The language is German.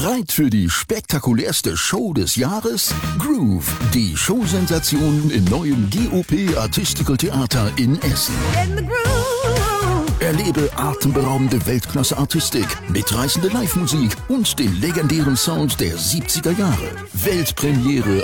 Bereit für die spektakulärste Show des Jahres? Groove, die Showsensation im neuen GOP Artistical Theater in Essen. Erlebe atemberaubende Weltklasse-Artistik, mitreißende Live-Musik und den legendären Sound der 70er Jahre. Weltpremiere